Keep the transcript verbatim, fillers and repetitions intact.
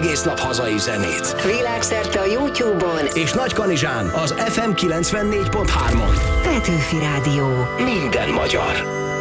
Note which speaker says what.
Speaker 1: egész nap hazai zenét.
Speaker 2: Világszerte a YouTube-on
Speaker 1: és Nagykanizsán az ef em kilencvennégy pont hármon.
Speaker 2: Petőfi Rádió.
Speaker 1: Minden magyar.